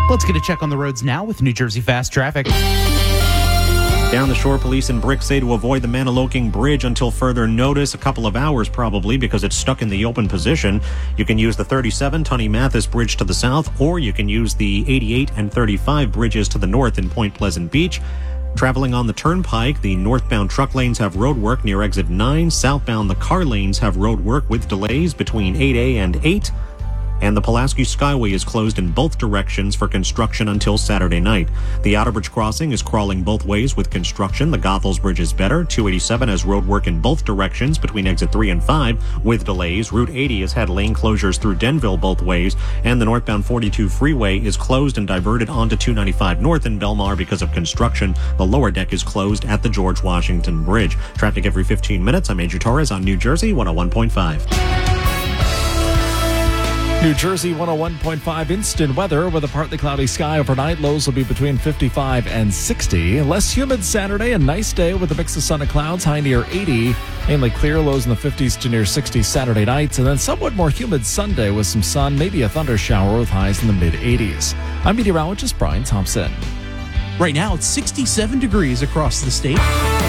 Let's get a check on the roads now with New Jersey Fast Traffic. Down the shore, police in Brick say to avoid the Maniloking Bridge until further notice, a couple of hours probably, because it's stuck in the open position. You can use the 37 Tunney Mathis Bridge to the south, or you can use the 88 and 35 bridges to the north in Point Pleasant Beach. Traveling on the Turnpike, the northbound truck lanes have road work near exit 9. Southbound, the car lanes have road work with delays between 8A and 8. And the Pulaski Skyway is closed in both directions for construction until Saturday night. The Outerbridge Crossing is crawling both ways with construction. The Goethals Bridge is better. 287 has road work in both directions between exit 3 and 5 with delays. Route 80 has had lane closures through Denville both ways. And the northbound 42 freeway is closed and diverted onto 295 north in Belmar because of construction. The lower deck is closed at the George Washington Bridge. Traffic every 15 minutes. I'm Andrew Torres on New Jersey 101.5. New Jersey 101.5 instant weather with a partly cloudy sky overnight. Lows will be between 55 and 60. Less humid Saturday, a nice day with a mix of sun and clouds, high near 80. Mainly clear, lows in the 50s to near 60 Saturday nights. And then somewhat more humid Sunday with some sun, maybe a thunder shower with highs in the mid-80s. I'm meteorologist Brian Thompson. Right now, it's 67 degrees across the state.